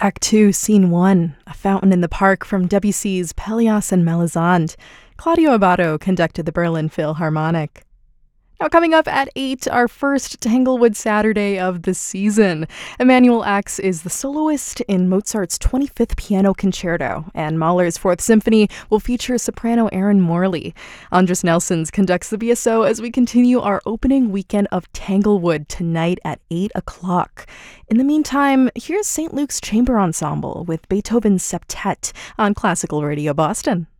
Act 2, Scene 1, A Fountain in the Park from Debussy's Pelléas and Melisande. Claudio Abbado conducted the Berlin Philharmonic. Now coming up at 8, our first Tanglewood Saturday of the season. Emanuel Ax is the soloist in Mozart's 25th Piano Concerto, and Mahler's 4th Symphony will feature soprano Erin Morley. Andres Nelsons conducts the BSO as we continue our opening weekend of Tanglewood tonight at 8 o'clock. In the meantime, here's St. Luke's Chamber Ensemble with Beethoven's Septet on Classical Radio Boston.